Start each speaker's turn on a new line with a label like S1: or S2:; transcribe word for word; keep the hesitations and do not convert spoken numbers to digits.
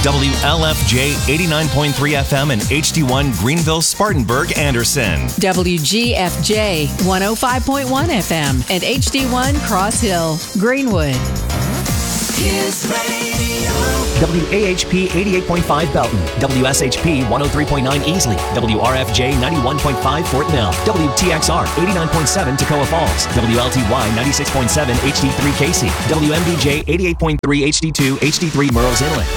S1: W L F J eighty-nine point three F M and H D one Greenville, Spartanburg, Anderson.
S2: W G F J one oh five point one F M and H D one Cross Hill, Greenwood.
S3: His radio.
S4: W A H P eighty-eight point five Belton, W S H P one oh three point nine Easley, W R F J ninety-one point five Fort Mill, W T X R eighty-nine point seven Toccoa Falls, W L T Y ninety-six point seven H D three Casey, W M B J eighty-eight point three H D two H D three Murrells Inlet.